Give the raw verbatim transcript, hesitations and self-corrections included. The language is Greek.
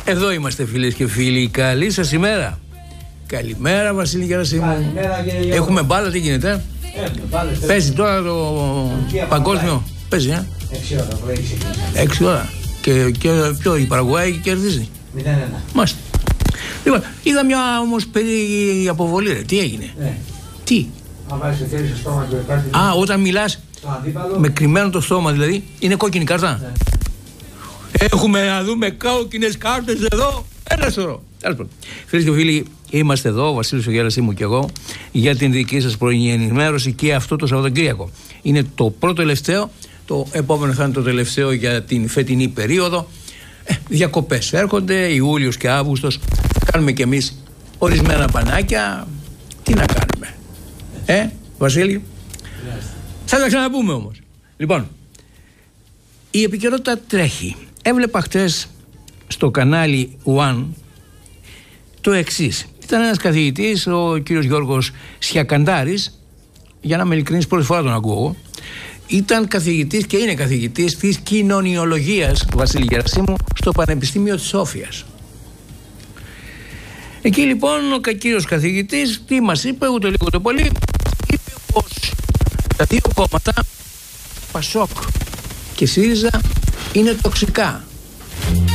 Εδώ είμαστε, φίλες και φίλοι. Καλή σας ημέρα. Καλημέρα, Βασίλη Γερασίμου. Καλημέρα, κύριε. Έχουμε μπάλα, τι γίνεται? Έχουμε μπάλες. Παίζει τώρα το παγκόσμιο. Παίζει, ε. Έξι ώρα πρωί ξεκινάει. Έξι ώρα. Και, και ποιο, η Παραγουάη κερδίζει. μηδέν ένα. Μάλιστα. Λοιπόν, είδα μια όμως περί αποβολή, ρε. Τι έγινε? Ναι. Τι? Αν βάζεις το χέρι στο στόμα και κάτι. Α, όταν μιλάς Το αντίπαλο. με κρυμμένο το στόμα, δηλαδή, είναι κόκκινη κάρτα. Ναι. Έχουμε να δούμε κόκκινες κάρτες εδώ. Ένα σωρό. Τέλος πάντων. Φίλες και φίλοι, είμαστε εδώ, ο Βασίλης ο Γερασίμου και εγώ, για την δική σας πρωινή ενημέρωση και αυτό το Σαββατοκύριακο. Είναι το πρώτο τελευταίο, το επόμενο θα είναι το τελευταίο για την φετινή περίοδο. Ε, διακοπές έρχονται, Ιούλιος και Αύγουστος. Κάνουμε κι εμείς ορισμένα πανάκια. Τι να κάνουμε? Ε, Βασίλη? Θα τα ξαναπούμε όμως. Λοιπόν, η επικαιρότητα τρέχει. Έβλεπα χτες στο κανάλι One το εξής. Ήταν ένας καθηγητής, ο κύριος Γιώργος Σιακαντάρης, για να είμαι ειλικρινής, πρώτη φορά τον ακούω. Ήταν καθηγητής και είναι καθηγητής της κοινωνιολογίας, Βασίλη Γερασίμου, στο Πανεπιστήμιο της Σόφιας. Εκεί λοιπόν ο κύριος καθηγητής τι μας είπε, ούτε λίγο το πολύ, είπε πως τα δύο κόμματα, Πασόκ και ΣΥΡΙΖΑ, είναι τοξικά.